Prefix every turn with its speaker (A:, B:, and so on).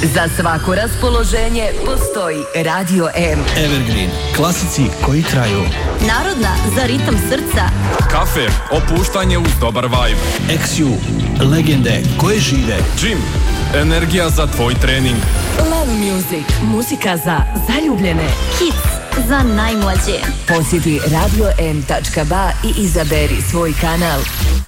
A: Za svako raspoloženje postoji Radio M.
B: Evergreen, klasici koji traju.
C: Narodna za ritam srca.
D: Kafe, opuštanje uz dobar vibe.
B: XU, legende koje žive.
D: Gym, energija za tvoj trening.
A: Love Music, muzika za zaljubljene.
C: Hits za najmlađe.
A: Posjeti radio.m.ba i izaberi svoj kanal.